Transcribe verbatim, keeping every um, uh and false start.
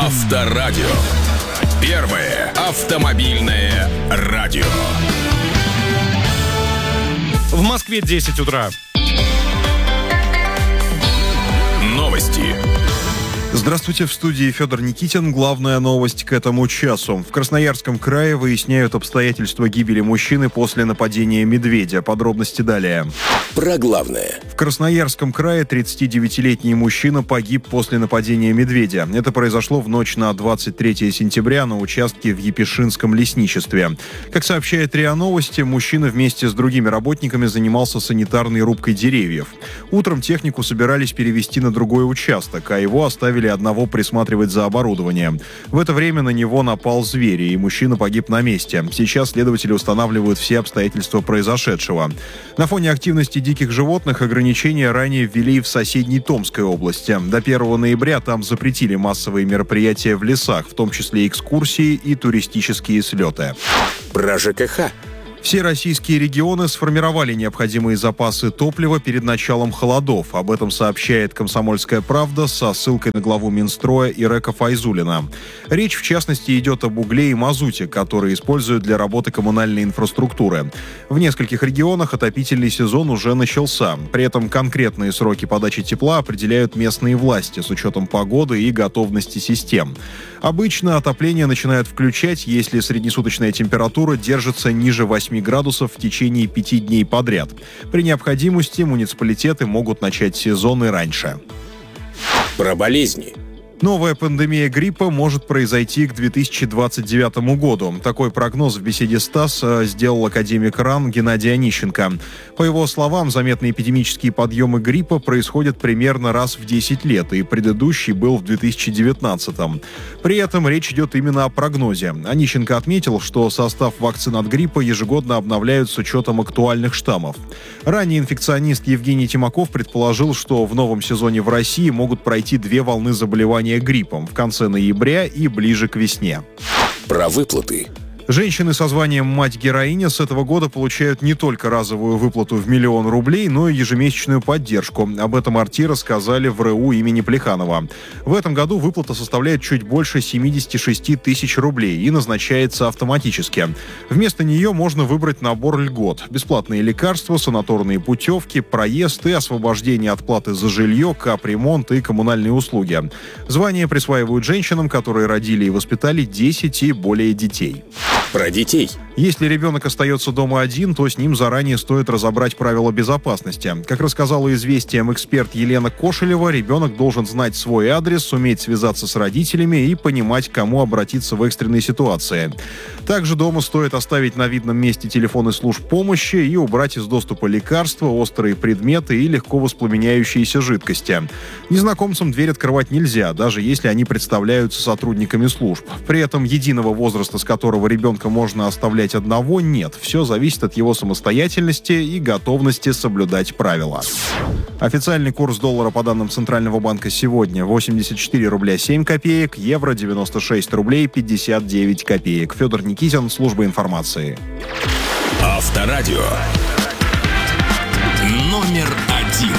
Авторадио. Первое автомобильное радио. В Москве десять утра. Новости. Здравствуйте, в студии Федор Никитин. Главная новость к этому часу. В Красноярском крае выясняют обстоятельства гибели мужчины после нападения медведя. Подробности далее. Про главное. В Красноярском крае тридцатидевятилетний мужчина погиб после нападения медведя. Это произошло в ночь на двадцать третье сентября на участке в Епишинском лесничестве. Как сообщает РИА Новости, мужчина вместе с другими работниками занимался санитарной рубкой деревьев. Утром технику собирались перевести на другой участок, а его оставили одного присматривать за оборудованием. В это время на него напал зверь, и мужчина погиб на месте. Сейчас следователи устанавливают все обстоятельства произошедшего. На фоне активности диких животных ограничения ранее ввели в соседней Томской области. До первого ноября там запретили массовые мероприятия в лесах, в том числе экскурсии и туристические слеты. Про ЖКХ. Все российские регионы сформировали необходимые запасы топлива перед началом холодов. Об этом сообщает «Комсомольская правда» со ссылкой на главу Минстроя Ирека Файзуллина. Речь, в частности, идет об угле и мазуте, которые используют для работы коммунальной инфраструктуры. В нескольких регионах отопительный сезон уже начался. При этом конкретные сроки подачи тепла определяют местные власти с учетом погоды и готовности систем. Обычно отопление начинают включать, если среднесуточная температура держится ниже восьми градусов в течение пяти дней подряд. При необходимости муниципалитеты могут начать сезон и раньше. Про болезни. Новая пандемия гриппа может произойти к две тысячи двадцать девятому году. Такой прогноз в беседе с ТАСС сделал академик РАН Геннадий Онищенко. По его словам, заметные эпидемические подъемы гриппа происходят примерно раз в десять лет, и предыдущий был в две тысячи девятнадцатом. При этом речь идет именно о прогнозе. Онищенко отметил, что состав вакцин от гриппа ежегодно обновляют с учетом актуальных штаммов. Ранее инфекционист Евгений Тимаков предположил, что в новом сезоне в России могут пройти две волны заболевания гриппом в конце ноября и ближе к весне. Про выплаты. Женщины со званием «Мать-героиня» с этого года получают не только разовую выплату в миллион рублей, но и ежемесячную поддержку. Об этом РТ рассказали в РУ имени Плеханова. В этом году выплата составляет чуть больше семьдесят шесть тысяч рублей и назначается автоматически. Вместо нее можно выбрать набор льгот: бесплатные лекарства, санаторные путевки, проезд и освобождение от платы за жилье, капремонт и коммунальные услуги. Звание присваивают женщинам, которые родили и воспитали десять и более детей. Про детей. Если ребенок остается дома один, то с ним заранее стоит разобрать правила безопасности. Как рассказала «Известиям» эксперт Елена Кошелева, ребенок должен знать свой адрес, суметь связаться с родителями и понимать, к кому обратиться в экстренной ситуации. Также дома стоит оставить на видном месте телефоны служб помощи и убрать из доступа лекарства, острые предметы и легко воспламеняющиеся жидкости. Незнакомцам дверь открывать нельзя, даже если они представляются сотрудниками служб. При этом единого возраста, с которого ребенка можно оставлять одного, нет. Все зависит от его самостоятельности и готовности соблюдать правила. Официальный курс доллара по данным Центрального банка сегодня восемьдесят четыре рубля семь копеек, евро девяносто шесть рублей пятьдесят девять копеек. Федор Никитин, служба информации. Авторадио. Номер